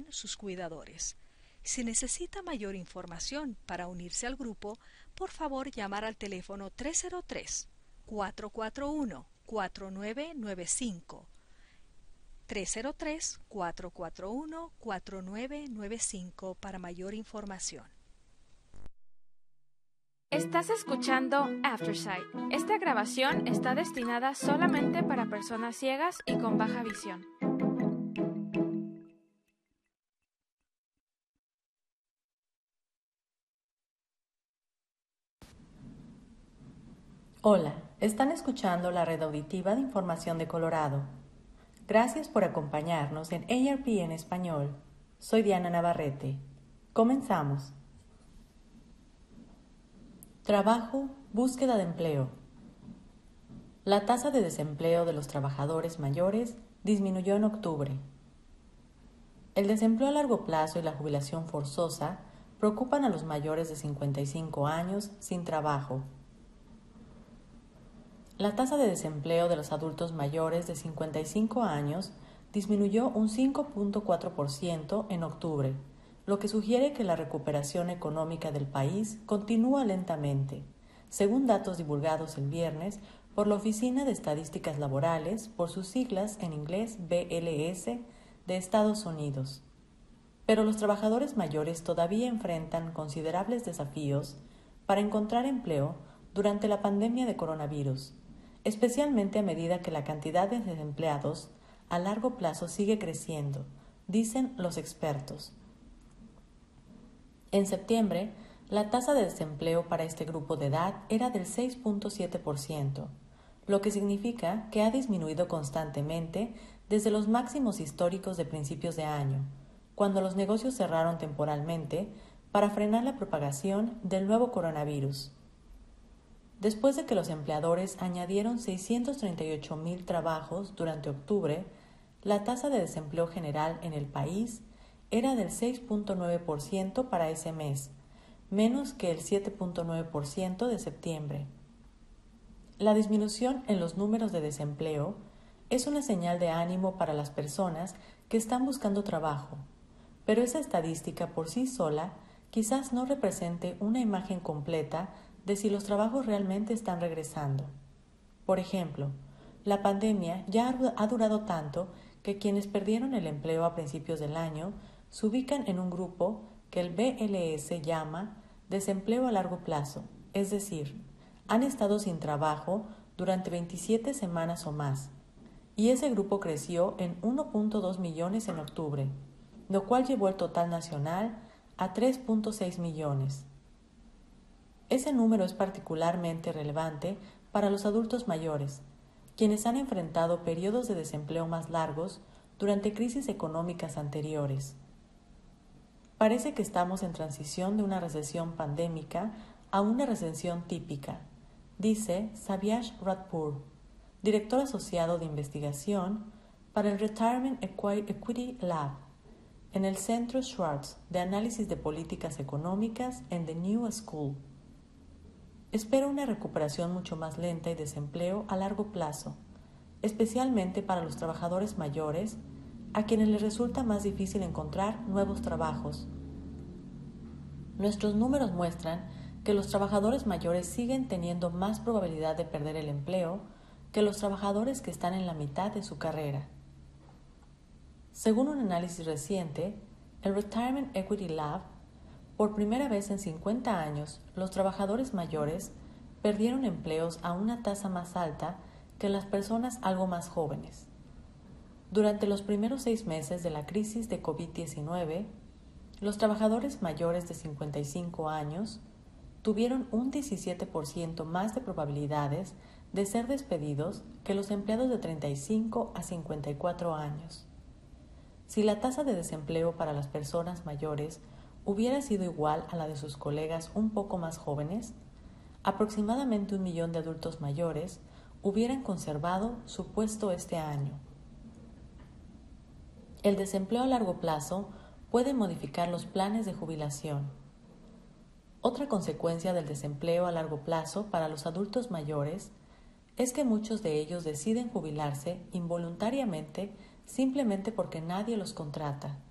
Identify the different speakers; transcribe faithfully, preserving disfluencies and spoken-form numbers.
Speaker 1: sus cuidadores. Si necesita mayor información para unirse al grupo, por favor llamar al teléfono tres cero tres, cuatro cuatro uno, cuatro nueve nueve cinco. tres cero tres, cuatro cuatro uno, cuatro nueve nueve cinco para mayor información.
Speaker 2: Estás escuchando Aftersight. Esta grabación está destinada solamente para personas ciegas y con baja visión.
Speaker 3: Hola, están escuchando la red auditiva de información de Colorado. Gracias por acompañarnos en A R P en español. Soy Diana Navarrete. Comenzamos. Trabajo, búsqueda de empleo. La tasa de desempleo de los trabajadores mayores disminuyó en octubre. El desempleo a largo plazo y la jubilación forzosa preocupan a los mayores de cincuenta y cinco años sin trabajo. La tasa de desempleo de los adultos mayores de cincuenta y cinco años disminuyó un cinco punto cuatro por ciento en octubre, lo que sugiere que la recuperación económica del país continúa lentamente, según datos divulgados el viernes por la Oficina de Estadísticas Laborales, por sus siglas en inglés B L S, de Estados Unidos. Pero los trabajadores mayores todavía enfrentan considerables desafíos para encontrar empleo durante la pandemia de coronavirus, especialmente a medida que la cantidad de desempleados a largo plazo sigue creciendo, dicen los expertos. En septiembre, la tasa de desempleo para este grupo de edad era del seis punto siete por ciento, lo que significa que ha disminuido constantemente desde los máximos históricos de principios de año, cuando los negocios cerraron temporalmente para frenar la propagación del nuevo coronavirus. Después de que los empleadores añadieron seiscientos treinta y ocho mil trabajos durante octubre, la tasa de desempleo general en el país era del seis punto nueve por ciento para ese mes, menos que el siete punto nueve por ciento de septiembre. La disminución en los números de desempleo es una señal de ánimo para las personas que están buscando trabajo, pero esa estadística por sí sola quizás no represente una imagen completa de si los trabajos realmente están regresando. Por ejemplo, la pandemia ya ha durado tanto que quienes perdieron el empleo a principios del año se ubican en un grupo que el B L S llama desempleo a largo plazo, es decir, han estado sin trabajo durante veintisiete semanas o más, y ese grupo creció en uno punto dos millones en octubre, lo cual llevó el total nacional a tres punto seis millones. Ese número es particularmente relevante para los adultos mayores, quienes han enfrentado periodos de desempleo más largos durante crisis económicas anteriores. Parece que estamos en transición de una recesión pandémica a una recesión típica, dice Sabyash Radpur, director asociado de investigación para el Retirement Equity Lab en el Centro Schwartz de Análisis de Políticas Económicas en The New School. Espera una recuperación mucho más lenta y desempleo a largo plazo, especialmente para los trabajadores mayores, a quienes les resulta más difícil encontrar nuevos trabajos. Nuestros números muestran que los trabajadores mayores siguen teniendo más probabilidad de perder el empleo que los trabajadores que están en la mitad de su carrera. Según un análisis reciente, el Retirement Equity Lab, por primera vez en cincuenta años, los trabajadores mayores perdieron empleos a una tasa más alta que las personas algo más jóvenes. Durante los primeros seis meses de la crisis de COVID diecinueve, los trabajadores mayores de cincuenta y cinco años tuvieron un diecisiete por ciento más de probabilidades de ser despedidos que los empleados de treinta y cinco a cincuenta y cuatro años. Si la tasa de desempleo para las personas mayores hubiera sido igual a la de sus colegas un poco más jóvenes, aproximadamente un millón de adultos mayores hubieran conservado su puesto este año. El desempleo a largo plazo puede modificar los planes de jubilación. Otra consecuencia del desempleo a largo plazo para los adultos mayores es que muchos de ellos deciden jubilarse involuntariamente simplemente porque nadie los contrata.